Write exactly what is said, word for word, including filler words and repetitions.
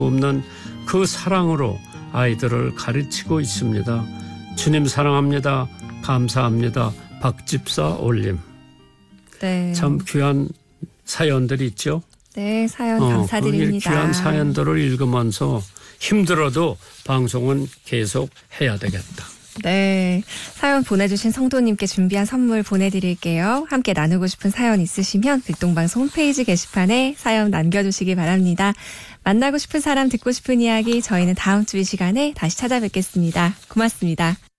없는 그 사랑으로 아이들을 가르치고 있습니다. 주님 사랑합니다. 감사합니다. 박집사 올림. 네. 참 귀한 사연들이 있죠. 네, 사연 어, 감사드립니다. 그 귀한 사연들을 읽으면서 힘들어도 방송은 계속 해야 되겠다. 네, 사연 보내주신 성도님께 준비한 선물 보내드릴게요. 함께 나누고 싶은 사연 있으시면 극동방송 홈페이지 게시판에 사연 남겨주시기 바랍니다. 만나고 싶은 사람, 듣고 싶은 이야기, 저희는 다음 주 이 시간에 다시 찾아뵙겠습니다. 고맙습니다.